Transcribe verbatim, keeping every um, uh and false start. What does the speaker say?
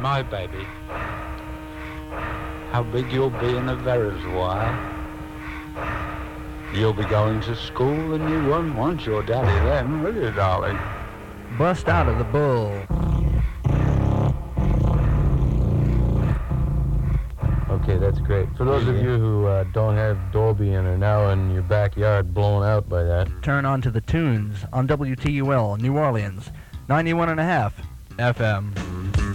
my baby. How big you'll be in a very while. You'll be going to school and you won't want your daddy then, will you, darling? Bust out of the bull. Okay, that's great. For those of you who uh, don't have Dolby and are now in your backyard blown out by that, turn on to the tunes on W T U L, New Orleans, ninety-one and a half F M.